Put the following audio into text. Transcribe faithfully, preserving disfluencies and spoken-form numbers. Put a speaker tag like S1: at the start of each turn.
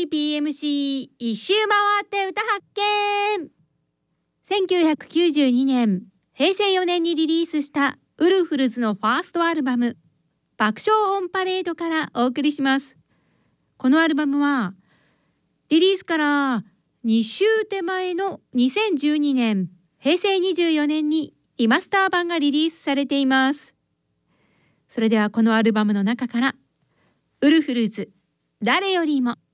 S1: ーピーエムシー 一周回って歌発見。せんきゅうひゃくきゅうじゅうにねん、へいせいよねんにリリースしたウルフルズのファーストアルバム爆笑オンパレードからお送りします。このアルバムはリリースからに週手前のにせんじゅうにねん、へいせいにじゅうよねんにリマスター版がリリースされています。それではこのアルバムの中からウルフルズ誰よりも